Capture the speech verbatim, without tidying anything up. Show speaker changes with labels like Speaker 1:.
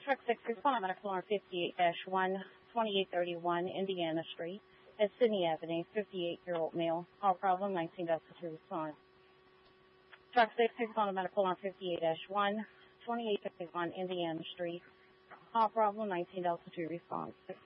Speaker 1: Truck six respond on medical alarm fifty-eight dash one, twenty-eight thirty-one Indiana Street at Sydney Avenue, fifty-eight-year-old male. Call problem nineteen Delta two respond. Truck six respond on medical alarm fifty-eight dash one, twenty-eight thirty-one Indiana Street. Call problem nineteen Delta two response.